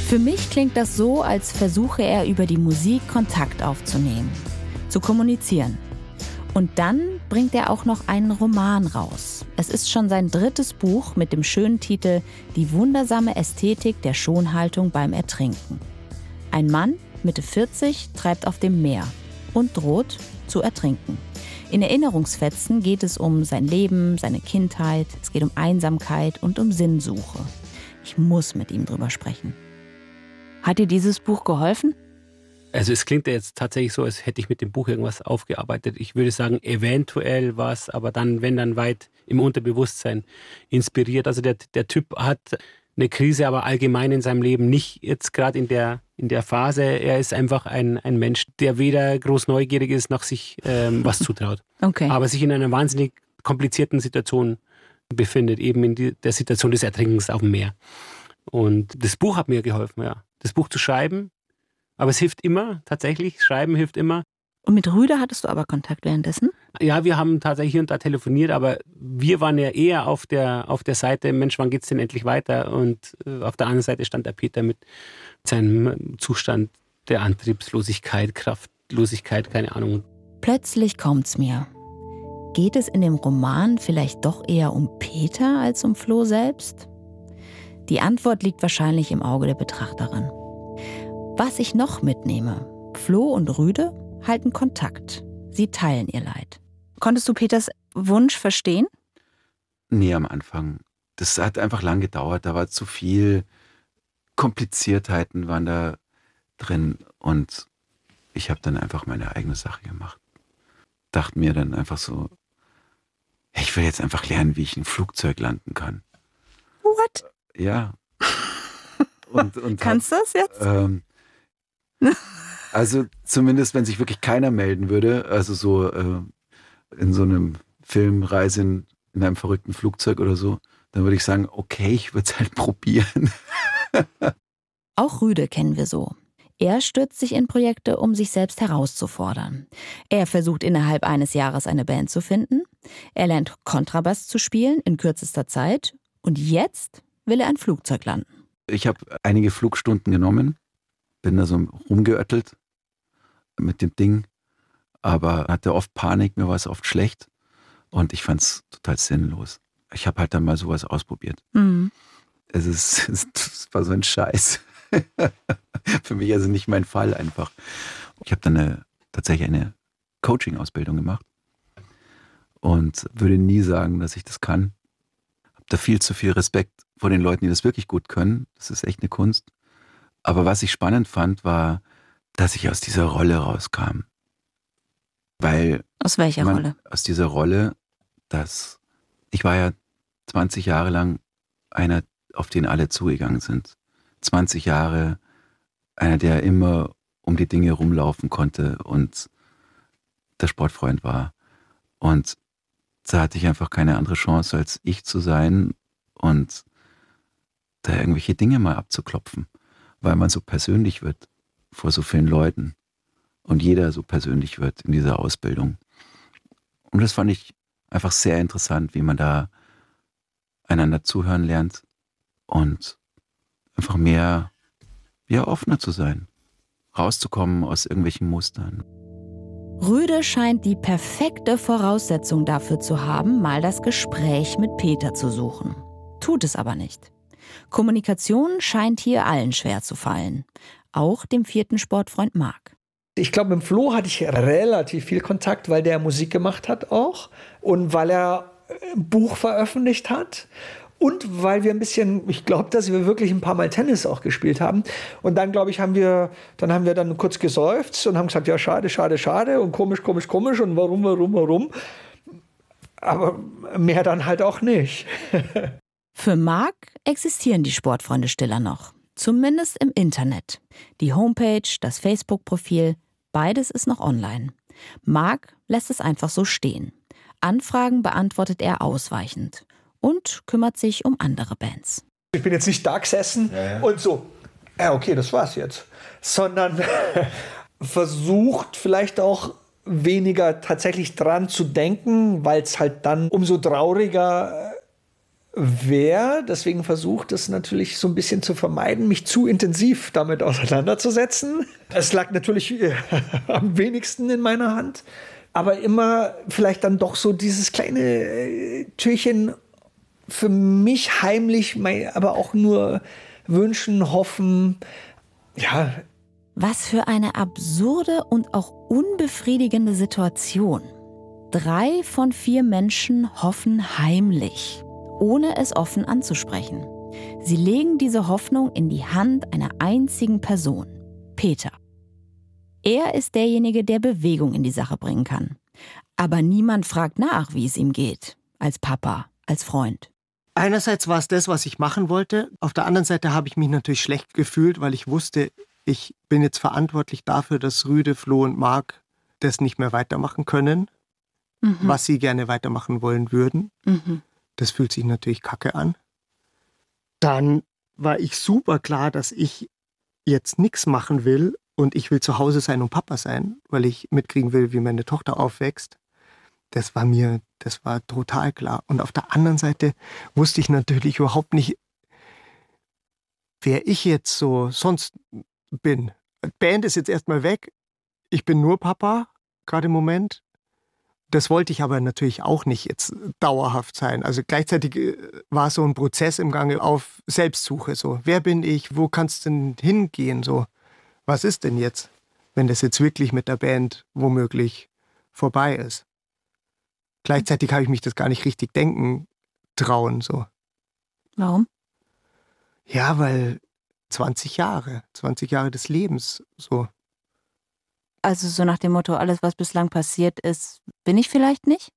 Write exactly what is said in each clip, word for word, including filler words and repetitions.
Für mich klingt das so, als versuche er über die Musik Kontakt aufzunehmen, zu kommunizieren. Und dann bringt er auch noch einen Roman raus. Es ist schon sein drittes Buch mit dem schönen Titel »Die wundersame Ästhetik der Schonhaltung beim Ertrinken«. Ein Mann, Mitte vierzig, treibt auf dem Meer und droht zu ertrinken. In Erinnerungsfetzen geht es um sein Leben, seine Kindheit, es geht um Einsamkeit und um Sinnsuche. Ich muss mit ihm drüber sprechen. Hat dir dieses Buch geholfen? Also es klingt ja jetzt tatsächlich so, als hätte ich mit dem Buch irgendwas aufgearbeitet. Ich würde sagen, eventuell was, aber dann, wenn dann weit im Unterbewusstsein inspiriert. Also der, der Typ hat eine Krise, aber allgemein in seinem Leben, nicht jetzt gerade in der, in der Phase. Er ist einfach ein, ein Mensch, der weder groß neugierig ist, noch sich ähm, was zutraut. Okay. Aber sich in einer wahnsinnig komplizierten Situation befindet, eben in die, der Situation des Ertrinkens auf dem Meer. Und das Buch hat mir geholfen, ja. Das Buch zu schreiben. Aber es hilft immer, tatsächlich. Schreiben hilft immer. Und mit Rüde hattest du aber Kontakt währenddessen? Ja, wir haben tatsächlich hier und da telefoniert, aber wir waren ja eher auf der, auf der Seite, Mensch, wann geht's denn endlich weiter? Und äh, auf der anderen Seite stand der Peter mit seinem Zustand der Antriebslosigkeit, Kraftlosigkeit, keine Ahnung. Plötzlich kommt's mir. Geht es in dem Roman vielleicht doch eher um Peter als um Flo selbst? Die Antwort liegt wahrscheinlich im Auge der Betrachterin. Was ich noch mitnehme: Flo und Rüde halten Kontakt. Sie teilen ihr Leid. Konntest du Peters Wunsch verstehen? Nee, am Anfang. Das hat einfach lang gedauert. Da war zu viel Kompliziertheiten waren da drin. Und ich habe dann einfach meine eigene Sache gemacht. Dachte mir dann einfach so, ich will jetzt einfach lernen, wie ich ein Flugzeug landen kann. What? Ja. Und, und Kannst du das jetzt? Ähm, also zumindest, wenn sich wirklich keiner melden würde, also so äh, in so einem Film Reise in, in einem verrückten Flugzeug oder so, dann würde ich sagen, okay, ich würde es halt probieren. Auch Rüde kennen wir so. Er stürzt sich in Projekte, um sich selbst herauszufordern. Er versucht innerhalb eines Jahres eine Band zu finden. Er lernt Kontrabass zu spielen in kürzester Zeit. Und jetzt will er ein Flugzeug landen. Ich habe einige Flugstunden genommen, bin da so rumgeöttelt mit dem Ding, aber hatte oft Panik, mir war es oft schlecht und ich fand es total sinnlos. Ich habe halt dann mal sowas ausprobiert. Mhm. Es ist, es war so ein Scheiß. Für mich also nicht mein Fall einfach. Ich habe dann eine, tatsächlich eine Coaching-Ausbildung gemacht und würde nie sagen, dass ich das kann. Habe da viel zu viel Respekt vor den Leuten, die das wirklich gut können. Das ist echt eine Kunst. Aber was ich spannend fand, war, dass ich aus dieser Rolle rauskam. Weil Aus welcher man, Rolle? Aus dieser Rolle, dass ich war ja zwanzig Jahre lang einer, auf den alle zugegangen sind. zwanzig Jahre einer, der immer um die Dinge rumlaufen konnte und der Sportfreund war. Und da hatte ich einfach keine andere Chance, als ich zu sein und da irgendwelche Dinge mal abzuklopfen, weil man so persönlich wird vor so vielen Leuten und jeder so persönlich wird in dieser Ausbildung. Und das fand ich einfach sehr interessant, wie man da einander zuhören lernt und einfach mehr, ja, offener zu sein, rauszukommen aus irgendwelchen Mustern. Rüde scheint die perfekte Voraussetzung dafür zu haben, mal das Gespräch mit Peter zu suchen. Tut es aber nicht. Kommunikation scheint hier allen schwer zu fallen. Auch dem vierten Sportfreund Marc. Ich glaube, mit dem Flo hatte ich relativ viel Kontakt, weil der Musik gemacht hat auch und weil er ein Buch veröffentlicht hat. Und weil wir ein bisschen, ich glaube, dass wir wirklich ein paar Mal Tennis auch gespielt haben. Und dann, glaube ich, haben wir, dann haben wir dann kurz geseufzt und haben gesagt, ja, schade, schade, schade und komisch, komisch, komisch und warum, warum, warum. Aber mehr dann halt auch nicht. Für Marc existieren die Sportfreunde Stiller noch. Zumindest im Internet. Die Homepage, das Facebook-Profil, beides ist noch online. Marc lässt es einfach so stehen. Anfragen beantwortet er ausweichend. Und kümmert sich um andere Bands. Ich bin jetzt nicht da gesessen ja, ja. und so, ja okay, das war's jetzt. Sondern versucht vielleicht auch weniger tatsächlich dran zu denken, weil es halt dann umso trauriger wer deswegen versucht es natürlich so ein bisschen zu vermeiden, mich zu intensiv damit auseinanderzusetzen. Es lag natürlich äh, am wenigsten in meiner Hand, aber immer vielleicht dann doch so dieses kleine äh, Türchen für mich heimlich, aber auch nur wünschen, hoffen, ja. Was für eine absurde und auch unbefriedigende Situation. Drei von vier Menschen hoffen heimlich, ohne es offen anzusprechen. Sie legen diese Hoffnung in die Hand einer einzigen Person, Peter. Er ist derjenige, der Bewegung in die Sache bringen kann. Aber niemand fragt nach, wie es ihm geht, als Papa, als Freund. Einerseits war es das, was ich machen wollte. Auf der anderen Seite habe ich mich natürlich schlecht gefühlt, weil ich wusste, ich bin jetzt verantwortlich dafür, dass Rüde, Flo und Marc das nicht mehr weitermachen können, mhm. was sie gerne weitermachen wollen würden. Mhm. Das fühlt sich natürlich kacke an. Dann war ich super klar, dass ich jetzt nichts machen will und ich will zu Hause sein und Papa sein, weil ich mitkriegen will, wie meine Tochter aufwächst. Das war mir, das war total klar. Und auf der anderen Seite wusste ich natürlich überhaupt nicht, wer ich jetzt so sonst bin. Band ist jetzt erstmal weg. Ich bin nur Papa, gerade im Moment. Das wollte ich aber natürlich auch nicht jetzt dauerhaft sein. Also gleichzeitig war so ein Prozess im Gange auf Selbstsuche. So, wer bin ich? Wo kannst du denn hingehen? So, was ist denn jetzt, wenn das jetzt wirklich mit der Band womöglich vorbei ist? Gleichzeitig habe ich mich das gar nicht richtig denken trauen. So. Warum? Ja, weil zwanzig Jahre, zwanzig Jahre des Lebens, so. Also so nach dem Motto, alles, was bislang passiert ist, bin ich vielleicht nicht?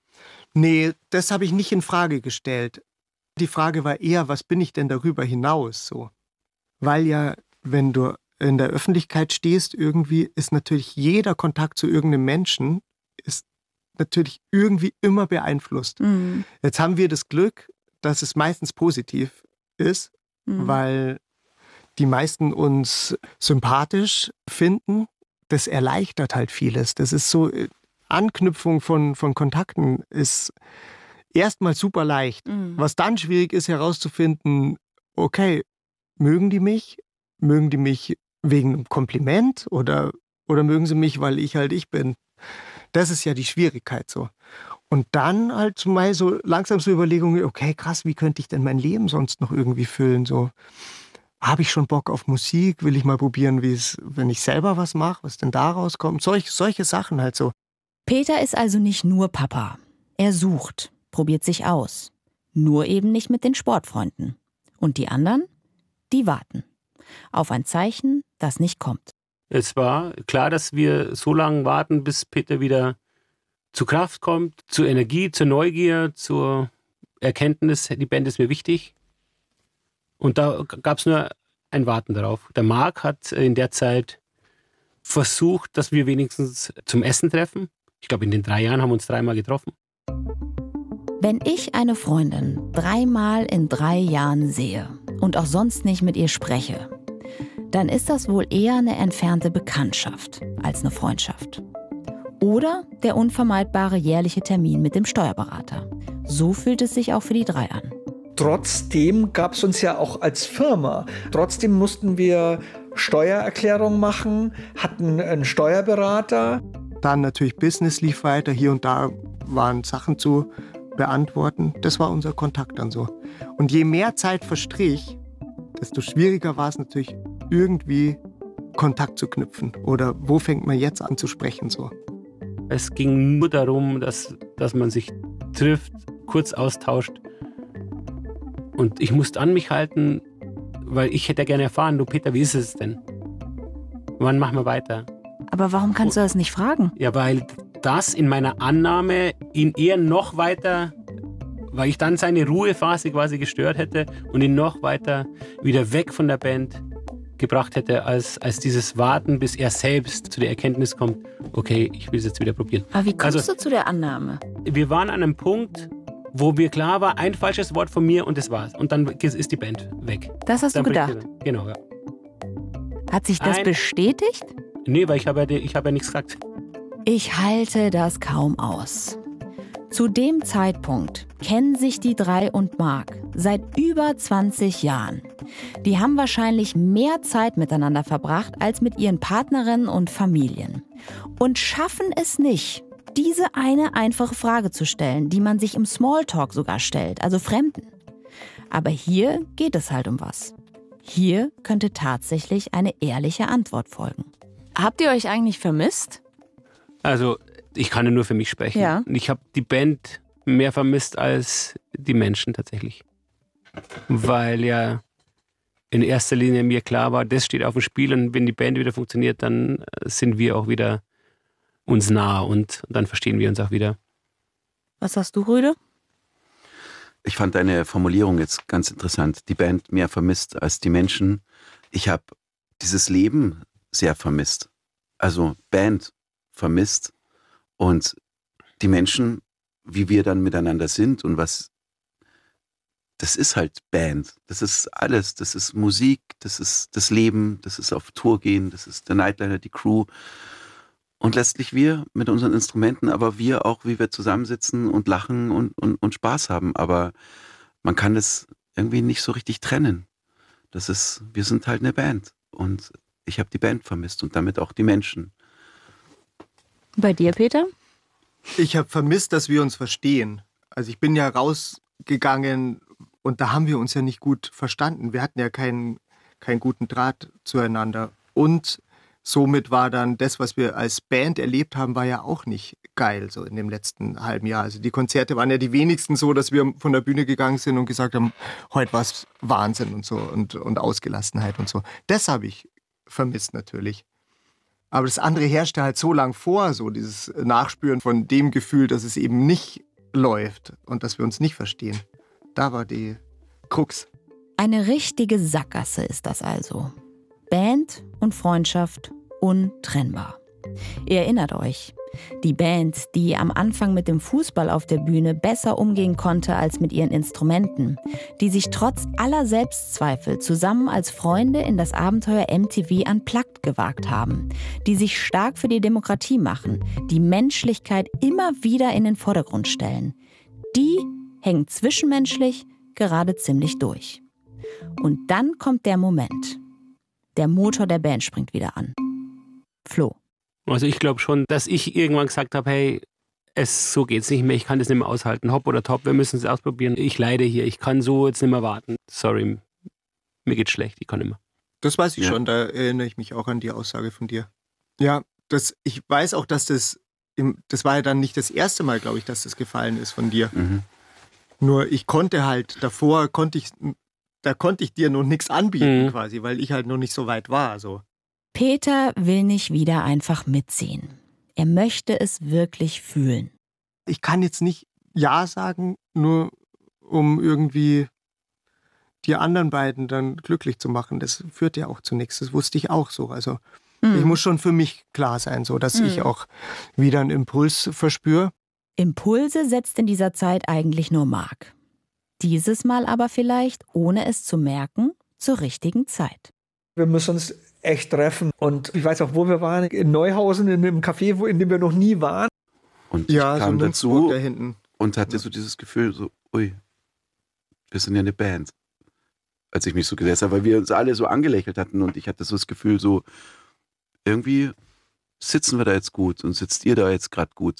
Nee, das habe ich nicht in Frage gestellt. Die Frage war eher, was bin ich denn darüber hinaus, so? Weil ja, wenn du in der Öffentlichkeit stehst, irgendwie ist natürlich jeder Kontakt zu irgendeinem Menschen ist natürlich irgendwie immer beeinflusst. Mhm. Jetzt haben wir das Glück, dass es meistens positiv ist, mhm. weil die meisten uns sympathisch finden. Das erleichtert halt vieles. Das ist so, Anknüpfung von, von Kontakten ist erstmal super leicht. Mhm. Was dann schwierig ist, herauszufinden, okay, mögen die mich? Mögen die mich wegen einem Kompliment? Oder, oder mögen sie mich, weil ich halt ich bin? Das ist ja die Schwierigkeit so. Und dann halt mal so langsam so Überlegungen, okay, krass, wie könnte ich denn mein Leben sonst noch irgendwie füllen? So, habe ich schon Bock auf Musik? Will ich mal probieren, wie es, wenn ich selber was mache, was denn da rauskommt? Solch, solche Sachen halt so. Peter ist also nicht nur Papa. Er sucht, probiert sich aus. Nur eben nicht mit den Sportfreunden. Und die anderen, die warten. Auf ein Zeichen, das nicht kommt. Es war klar, dass wir so lange warten, bis Peter wieder zu Kraft kommt, zur Energie, zur Neugier, zur Erkenntnis, die Band ist mir wichtig. Und da gab es nur ein Warten darauf. Der Marc hat in der Zeit versucht, dass wir wenigstens zum Essen treffen. Ich glaube, in den drei Jahren haben wir uns dreimal getroffen. Wenn ich eine Freundin dreimal in drei Jahren sehe und auch sonst nicht mit ihr spreche, dann ist das wohl eher eine entfernte Bekanntschaft als eine Freundschaft. Oder der unvermeidbare jährliche Termin mit dem Steuerberater. So fühlt es sich auch für die drei an. Trotzdem gab es uns ja auch als Firma. Trotzdem mussten wir Steuererklärung machen, hatten einen Steuerberater. Dann natürlich Business lief weiter. Hier und da waren Sachen zu beantworten. Das war unser Kontakt dann so. Und je mehr Zeit verstrich, desto schwieriger war es natürlich, irgendwie Kontakt zu knüpfen. Oder wo fängt man jetzt an zu sprechen so? Es ging nur darum, dass, dass man sich trifft, kurz austauscht. Und ich musste an mich halten, weil ich hätte gerne erfahren, du Peter, wie ist es denn? Wann machen wir weiter? Aber warum kannst du das nicht fragen? Ja, weil das in meiner Annahme ihn eher noch weiter, weil ich dann seine Ruhephase quasi gestört hätte und ihn noch weiter wieder weg von der Band gebracht hätte, als, als dieses Warten, bis er selbst zu der Erkenntnis kommt, okay, ich will es jetzt wieder probieren. Aber wie kommst also, du zu der Annahme? Wir waren an einem Punkt, wo mir klar war, ein falsches Wort von mir und das war's. Und dann ist die Band weg. Das hast dann du gedacht? Die, genau, ja. Hat sich das ein, bestätigt? Nee, weil ich habe ja, ich hab ja nichts gesagt. Ich halte das kaum aus. Zu dem Zeitpunkt kennen sich die drei und Marc seit über zwanzig Jahren. Die haben wahrscheinlich mehr Zeit miteinander verbracht als mit ihren Partnerinnen und Familien. Und schaffen es nicht, diese eine einfache Frage zu stellen, die man sich im Smalltalk sogar stellt, also Fremden. Aber hier geht es halt um was. Hier könnte tatsächlich eine ehrliche Antwort folgen. Habt ihr euch eigentlich vermisst? Also, ich kann ja nur für mich sprechen. Ja. Ich habe die Band mehr vermisst als die Menschen tatsächlich. Weil ja in erster Linie mir klar war, das steht auf dem Spiel und wenn die Band wieder funktioniert, dann sind wir auch wieder uns nah und dann verstehen wir uns auch wieder. Was sagst du, Rüde? Ich fand deine Formulierung jetzt ganz interessant. Die Band mehr vermisst als die Menschen. Ich habe dieses Leben sehr vermisst. Also Band vermisst und die Menschen, wie wir dann miteinander sind und was, das ist halt Band. Das ist alles. Das ist Musik, das ist das Leben, das ist auf Tour gehen, das ist der Nightliner, die Crew. Und letztlich wir mit unseren Instrumenten, aber wir auch, wie wir zusammensitzen und lachen und, und, und Spaß haben. Aber man kann das irgendwie nicht so richtig trennen. Das ist, wir sind halt eine Band. Und ich habe die Band vermisst und damit auch die Menschen. Bei dir, Peter? Ich habe vermisst, dass wir uns verstehen. Also ich bin ja rausgegangen und da haben wir uns ja nicht gut verstanden. Wir hatten ja keinen, keinen guten Draht zueinander. Und somit war dann das, was wir als Band erlebt haben, war ja auch nicht geil so in dem letzten halben Jahr. Also die Konzerte waren ja die wenigsten so, dass wir von der Bühne gegangen sind und gesagt haben, heute war es Wahnsinn und so und, und Ausgelassenheit und so. Das habe ich vermisst natürlich. Aber das andere herrschte halt so lang vor, so dieses Nachspüren von dem Gefühl, dass es eben nicht läuft und dass wir uns nicht verstehen. Da war die Krux. Eine richtige Sackgasse ist das also. Band und Freundschaft untrennbar. Ihr erinnert euch, die Band, die am Anfang mit dem Fußball auf der Bühne besser umgehen konnte als mit ihren Instrumenten, die sich trotz aller Selbstzweifel zusammen als Freunde in das Abenteuer M T V Unplugged gewagt haben, die sich stark für die Demokratie machen, die Menschlichkeit immer wieder in den Vordergrund stellen, die hängen zwischenmenschlich gerade ziemlich durch. Und dann kommt der Moment. Der Motor der Band springt wieder an. Flo. Also ich glaube schon, dass ich irgendwann gesagt habe, hey, es, so geht's nicht mehr, ich kann das nicht mehr aushalten. Hopp oder top, wir müssen es ausprobieren. Ich leide hier, ich kann so jetzt nicht mehr warten. Sorry, mir geht's schlecht, ich kann nicht mehr. Das weiß ich Ja. schon, da erinnere ich mich auch an die Aussage von dir. Ja, das, ich weiß auch, dass das, im, das war ja dann nicht das erste Mal, glaube ich, dass das gefallen ist von dir. Mhm. Nur ich konnte halt, davor konnte ich, da konnte ich dir noch nichts anbieten Mhm. quasi, weil ich halt noch nicht so weit war, so. Peter will nicht wieder einfach mitziehen. Er möchte es wirklich fühlen. Ich kann jetzt nicht Ja sagen, nur um irgendwie die anderen beiden dann glücklich zu machen. Das führt ja auch zu nichts. Das wusste ich auch so. Also ich muss schon für mich klar sein, so dass ich auch wieder einen Impuls verspüre. Impulse setzt in dieser Zeit eigentlich nur Marc. Dieses Mal aber vielleicht, ohne es zu merken, zur richtigen Zeit. Wir müssen uns echt treffen. Und ich weiß auch, wo wir waren, in Neuhausen, in einem Café, wo, in dem wir noch nie waren. Und Ja, ich so kam Münzburg dazu da hinten. und hatte so dieses Gefühl, so, ui, wir sind ja eine Band. Als ich mich so gesetzt habe, weil wir uns alle so angelächelt hatten und ich hatte so das Gefühl, so, irgendwie sitzen wir da jetzt gut und sitzt ihr da jetzt gerade gut.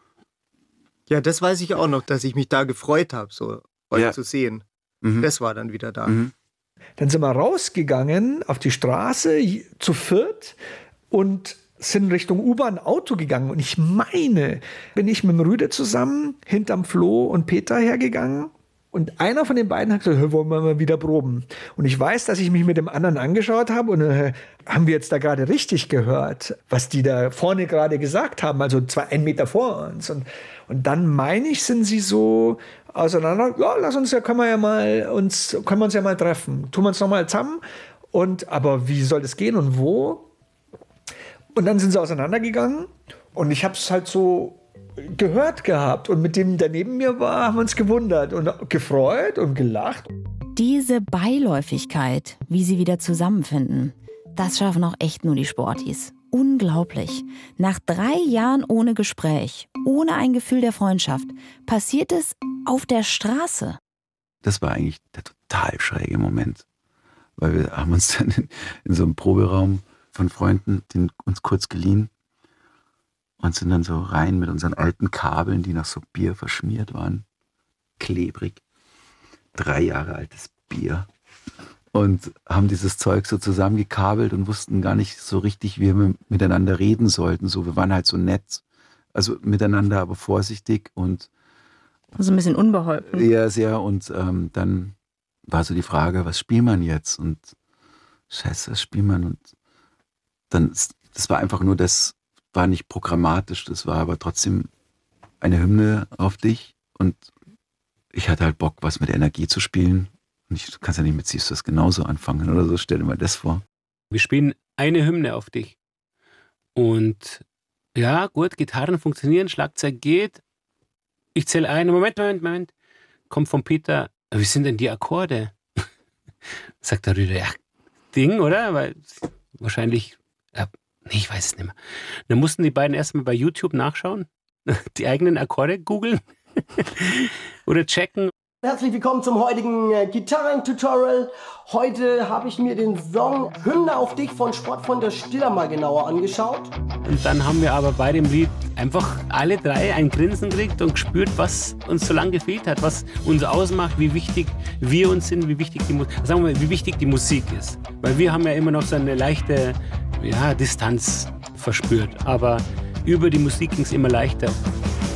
Ja, das weiß ich auch noch, dass ich mich da gefreut habe, so euch Ja. zu sehen. Mhm. Das war dann wieder da. Mhm. Dann sind wir rausgegangen auf die Straße zu viert und sind Richtung U-Bahn Auto gegangen. Und ich meine, bin ich mit dem Rüde zusammen hinterm Flo und Peter hergegangen. Und einer von den beiden hat gesagt, "Hör, wollen wir mal wieder proben." Und ich weiß, dass ich mich mit dem anderen angeschaut habe und äh, haben wir jetzt da gerade richtig gehört, was die da vorne gerade gesagt haben, also zwei, ein Meter vor uns. Und, und dann meine ich, sind sie so auseinander, ja, lass uns ja, können wir ja mal uns, können wir uns ja mal treffen. Tun wir uns nochmal zusammen. Und, aber wie soll das gehen und wo? Und dann sind sie auseinandergegangen und ich habe es halt so gehört gehabt. Und mit dem, der neben mir war, haben wir uns gewundert und gefreut und gelacht. Diese Beiläufigkeit, wie sie wieder zusammenfinden, das schaffen auch echt nur die Sportis. unglaublich. Nach drei Jahren ohne Gespräch, ohne ein Gefühl der Freundschaft, passiert es auf der Straße. Das war eigentlich der total schräge Moment. Weil wir haben uns dann in, in so einem Proberaum von Freunden den uns kurz geliehen und sind dann so rein mit unseren alten Kabeln, die nach so Bier verschmiert waren. Klebrig. Drei Jahre altes Bier. Und haben dieses Zeug so zusammengekabelt und wussten gar nicht so richtig, wie wir miteinander reden sollten. So, wir waren halt so nett, also miteinander, aber vorsichtig und also ein bisschen unbeholfen. Ja, sehr. Und ähm, dann war so die Frage, was spielt man jetzt? Und scheiße, was spielt man? Und dann, das war einfach nur, das war nicht programmatisch, das war aber trotzdem eine Hymne auf dich. Und ich hatte halt Bock, was mit Energie zu spielen. Und ich, du kannst ja nicht mit Siehst du das genauso anfangen oder so, stell dir mal das vor. Wir spielen eine Hymne auf dich. Und ja, gut, Gitarren funktionieren, Schlagzeug geht. Ich zähle ein, Moment, Moment, Moment. Kommt von Peter, wie sind denn die Akkorde? Sagt der Rüder, ja, Ding, oder? Weil wahrscheinlich, ja, nee, ich weiß es nicht mehr. Dann mussten die beiden erstmal bei YouTube nachschauen, die eigenen Akkorde googeln oder checken. Herzlich willkommen zum heutigen äh, Gitarren-Tutorial. Heute habe ich mir den Song Hymne auf dich von Sport von der Stiller mal genauer angeschaut. Und dann haben wir aber bei dem Lied einfach alle drei ein Grinsen gekriegt und gespürt, was uns so lange gefehlt hat, was uns ausmacht, wie wichtig wir uns sind, wie wichtig die, sagen wir mal, wie wichtig die Musik ist. Weil wir haben ja immer noch so eine leichte ja, Distanz verspürt, aber über die Musik ging es immer leichter.